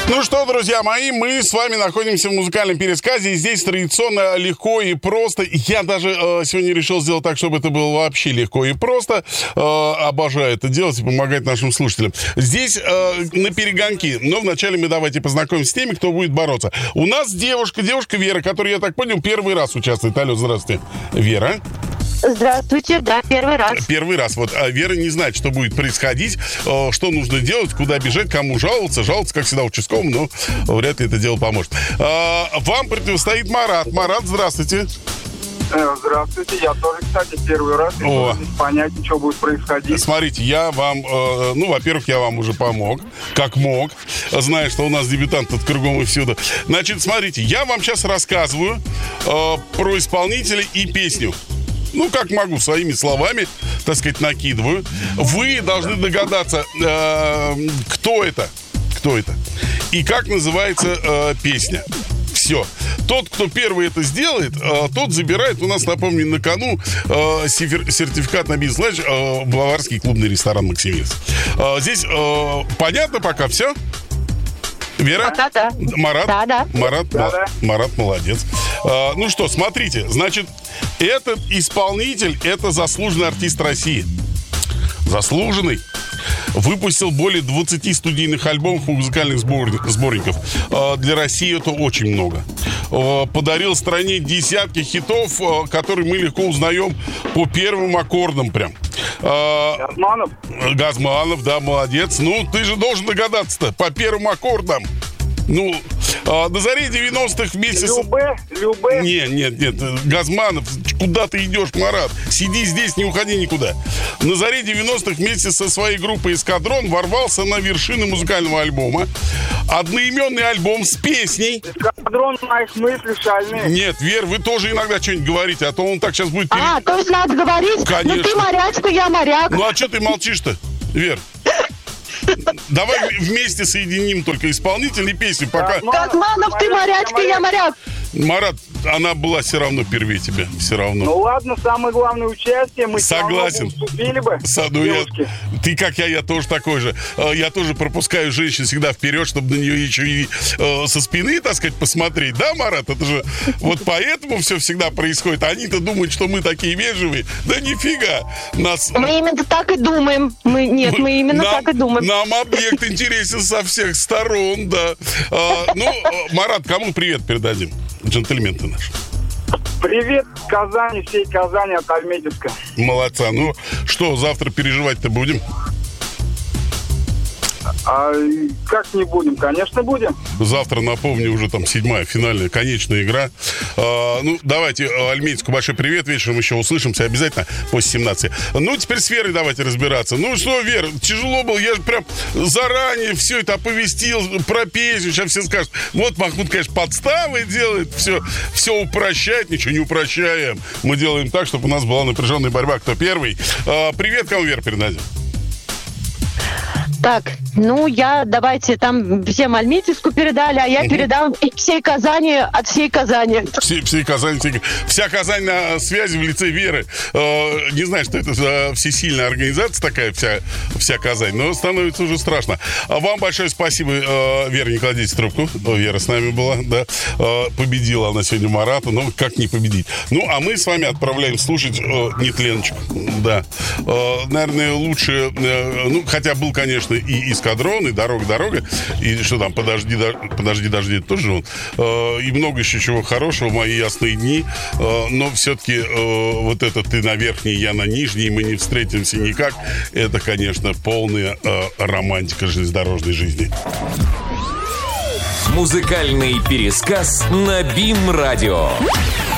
Ну что, друзья мои, мы с вами находимся в музыкальном пересказе, и здесь традиционно легко и просто. Я даже сегодня решил сделать так, чтобы это было вообще легко и просто. Обожаю это делать и помогать нашим слушателям. Здесь на перегонки, но вначале мы давайте познакомимся с теми, кто будет бороться. У нас девушка Вера, которая, я так понял, первый раз участвует. Алло, здравствуйте. Вера. Здравствуйте, да, первый раз. Первый раз. Вот Вера не знает, что будет происходить, что нужно делать, куда бежать, кому жаловаться. Жаловаться, как всегда, участковому, но вряд ли это дело поможет. Вам противостоит Марат. Марат, здравствуйте. Здравствуйте, я тоже, кстати, первый раз. И не понять, что будет происходить. Смотрите, я вам, во-первых, я вам уже помог, как мог, зная, что у нас дебютант тут кругом и всюду. Значит, смотрите, я вам сейчас рассказываю про исполнителя и песню. Ну, как могу, своими словами, так сказать, накидываю. Вы должны догадаться, кто это и как называется песня. Все. Тот, кто первый это сделает, тот забирает, у нас, напомню, на кону сертификат на бизнес-ланч Баварский клубный ресторан «Максимилианс». Здесь понятно пока все? Вера? Да. Марат? Да. Марат молодец. Ну что, смотрите, значит, этот исполнитель, это заслуженный артист России. Заслуженный. Выпустил более 20 студийных альбомов и музыкальных сборников. Для России это очень много. Подарил стране десятки хитов, которые мы легко узнаем по первым аккордам прям. Газманов, да, молодец. Ну, ты же должен догадаться-то по первым аккордам. Ну, на заре 90-х вместе Любэ? Нет, Газманов, куда ты идешь, Марат? Сиди здесь, не уходи никуда. На заре 90-х вместе со своей группой «Эскадрон» ворвался на вершины музыкального альбома. Одноименный альбом с песней. «Эскадрон» моих мыслей шальные. Нет, Вер, вы тоже иногда что-нибудь говорите, а то он так сейчас будет... То есть надо говорить? Конечно. Ну, ты морячка, я моряк. Ну, а что ты молчишь-то, Вер? Давай вместе соединим только исполнитель и песню, пока... Газманов, ты морячка, я моряк. Марат, она была все равно первее тебя, все равно. Ну ладно, самое главное участие, мы согласен. Вступили бы. Ты как я тоже такой же. Я тоже пропускаю женщин всегда вперед, чтобы на нее еще и со спины, так сказать, посмотреть. Да, Марат? Это же вот поэтому все всегда происходит. Они-то думают, что мы такие вежливые. Да нифига. Мы именно так и думаем. Мы именно так и думаем. Нам объект интересен со всех сторон, да. Марат, кому привет передадим? Джентльмен ты наш. Привет Казани, всей Казани от Альметьевска. Молодца. Ну что, завтра переживать-то будем? Как не будем? Конечно, будем. Завтра, напомню, уже там 7-я финальная, конечная игра. Давайте Альметьевску большой привет. Вечером еще услышимся обязательно после 17. Ну, теперь с Верой давайте разбираться. Ну что, Вера, тяжело было. Я же прям заранее все это оповестил про песню. Сейчас все скажут, вот Махмуд, конечно, подставы делает, все упрощает. Ничего не упрощаем. Мы делаем так, чтобы у нас была напряженная борьба. Кто первый? Привет, кому Вера передадим? Так, давайте там всем Альметьевску передали, а я передам всей Казани от всей Казани. Всей Казани. Вся Казань на связи в лице Веры. Не знаю, что это за всесильная организация такая, вся Казань, но становится уже страшно. Вам большое спасибо, Вера, не кладите трубку. Вера с нами была, да. Победила она сегодня Марата, как не победить. А мы с вами отправляем слушать Нетленочку. Да. Наверное, лучше, хотя был, конечно, и «Эскадрон», и «Дорога», и что там, «Подожди, это тоже он. И много еще чего хорошего, «Мои ясные дни». Но все-таки вот это «Ты на верхней, я на нижней, мы не встретимся никак», это, конечно, полная романтика железнодорожной жизни. Музыкальный пересказ на БИМ-радио.